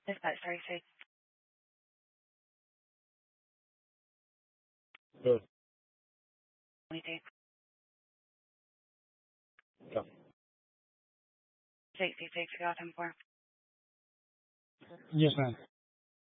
Is that sorry, so Good. 22. Yeah. 66 forgot him for. Yes, ma'am.